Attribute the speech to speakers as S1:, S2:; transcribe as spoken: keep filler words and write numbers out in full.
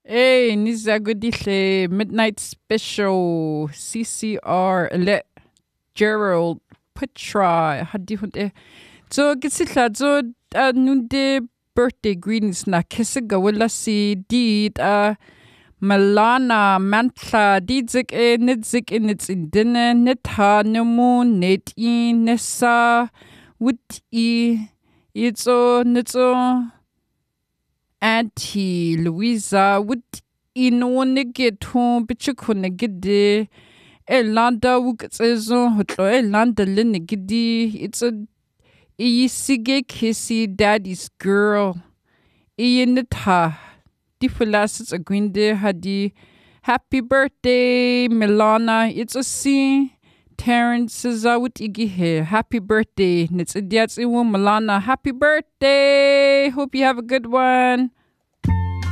S1: Hey, Nizagudihle, Midnight Special, C C R, Le Gerald, Petra, Hadihunde. So, Gisitla, so, uh, Nunde birthday greetings na Kisiga, Willa si, Deed, uh, Malana, Mantla, Didzik e, Nidzik in its in dinner, Nita, Numu, Net e, Nessa, Wit e, Itzo, Nitzo. Auntie Louisa would inonigit home bichukunigidi Elanda wukatsezo hotlo Elanda linigidi. It's a Isige kissy daddy's girl. Iyanita. Difulas a gwinde hadi. Happy birthday, Milana. It's a C. Terrence is out igihe. Happy birthday. Nits idiats iwu Milana. Happy birthday. Hope you have a good one.